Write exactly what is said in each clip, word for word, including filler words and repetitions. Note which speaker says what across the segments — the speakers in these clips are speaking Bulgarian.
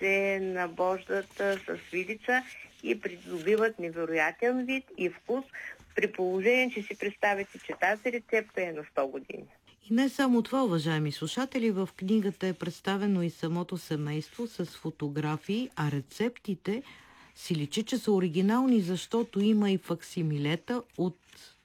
Speaker 1: се набождат а, с вилица и придобиват невероятен вид и вкус, при положение, че си представите, че тази рецепта е на сто години.
Speaker 2: И не само това, уважаеми слушатели, в книгата е представено и самото семейство с фотографии, а рецептите си личи, че са оригинални, защото има и факсимилета от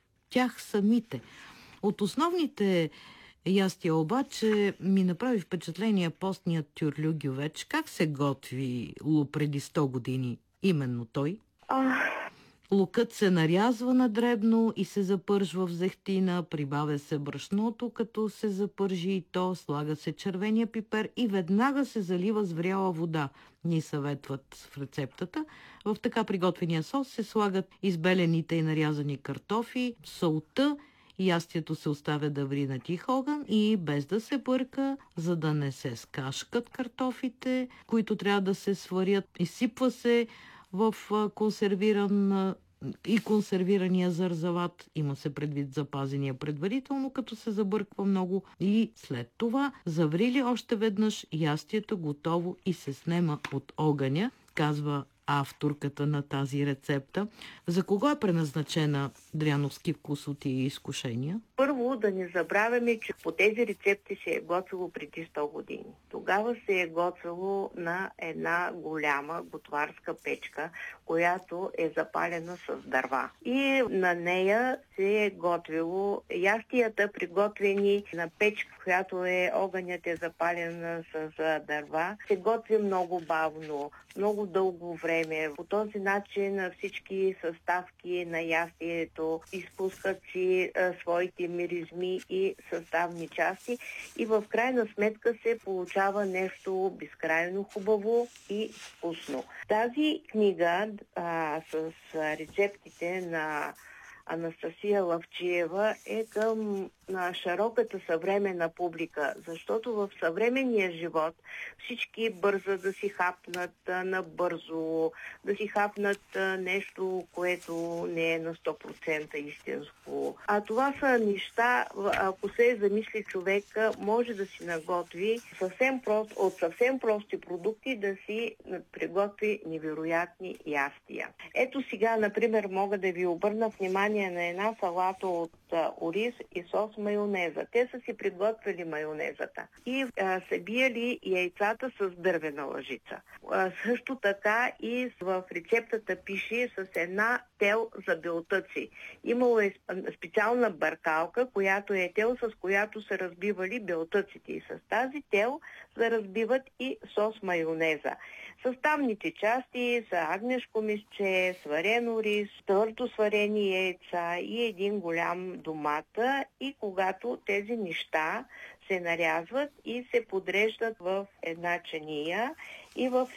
Speaker 2: тях самите. От основните ястия обаче ми направи впечатление постният тюрлю гювеч. Как се готви преди сто години именно той?
Speaker 1: А...
Speaker 2: Лукът се нарязва на дребно и се запържва в зехтина, прибавя се брашното, като се запържи и то, слага се червения пипер и веднага се залива с вряла вода, ни съветват в рецептата. В така приготвения сос се слагат избелените и нарязани картофи, солта, ястието се оставя да ври на тих огън и без да се бърка, за да не се скашкат картофите, които трябва да се сварят. Изсипва се в консервиран и консервирания зарзават, има се предвид запазения предварително, като се забърква много и след това заврили още веднъж ястието готово и се снема от огъня, казва авторката на тази рецепта. За кого е предназначена дряновски вкусоти и изкушения?
Speaker 1: Първо да не забравяме, че по тези рецепти се е готвило преди сто години. Тогава се е готвило на една голяма готварска печка, която е запалена с дърва. И на нея се е готвило ястията, приготвени на печка, която е огънят е запален с дърва. Се готви много бавно, много дълго време. По този начин всички съставки на ястието изпускат си а, своите миризми и съставни части и в крайна сметка се получава нещо безкрайно хубаво и вкусно. Тази книга а, с рецептите на Анастасия Лавчиева е към на широката съвременна публика, защото в съвременния живот всички бързат да си хапнат набързо, да си хапнат нещо, което не е на сто процента истинско. А това са неща, ако се замисли човек, може да си наготви съвсем прост, от съвсем прости продукти да си приготви невероятни ястия. Ето сега, например, мога да ви обърна внимание на една салата от ориз и сос майонеза. Те са си приготвили майонезата и а, са биели яйцата с дървена лъжица. А, също така и в рецептата пише с една тел за белтъци. Имало е специална бъркалка, която е тел, с която са разбивали белтъците. И с тази тел се разбиват и сос майонеза. Съставните части са агнешко месче, сварен ориз, твърдо сварени яйца и един голям домата. И когато тези неща се нарязват и се подреждат в една чания и в